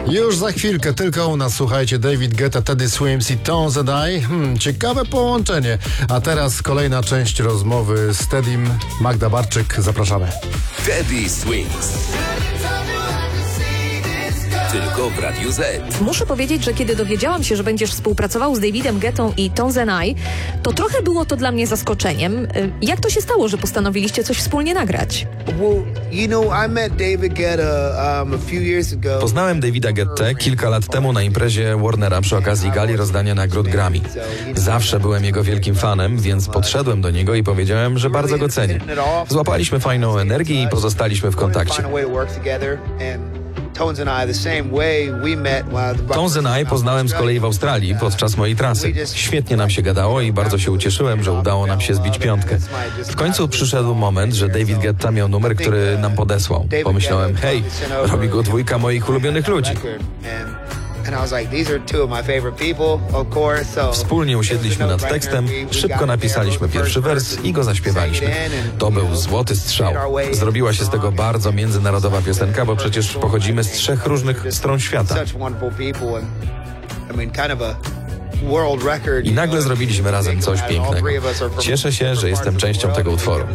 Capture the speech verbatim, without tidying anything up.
Już za chwilkę, tylko u nas, słuchajcie, David Guetta, Teddy Swims i Tones and I. Hmm, ciekawe połączenie. A teraz kolejna część rozmowy z Teddym. Magda Barczyk, zapraszamy. Teddy Swims. Tylko w Radiu Z. Muszę powiedzieć, że kiedy dowiedziałam się, że będziesz współpracował z Davidem Guettą i Tones and I, to trochę było to dla mnie zaskoczeniem. Jak to się stało, że postanowiliście coś wspólnie nagrać? Poznałem Davida Guettę kilka lat temu na imprezie Warnera przy okazji gali rozdania nagród Grammy. Zawsze byłem jego wielkim fanem, więc podszedłem do niego i powiedziałem, że bardzo go cenię. Złapaliśmy fajną energię i pozostaliśmy w kontakcie. Tones and I poznałem z kolei w Australii podczas mojej trasy. Świetnie nam się gadało i bardzo się ucieszyłem, że udało nam się zbić piątkę. W końcu przyszedł moment, że David Guetta miał numer, który nam podesłał. Pomyślałem, hej, robi go dwójka moich ulubionych ludzi. Wspólnie usiedliśmy nad tekstem, szybko napisaliśmy pierwszy wers i go zaśpiewaliśmy. To był złoty strzał. Zrobiła się z tego bardzo międzynarodowa piosenka, bo przecież pochodzimy z trzech różnych stron świata. I nagle zrobiliśmy razem coś pięknego. Cieszę się, że jestem częścią tego utworu.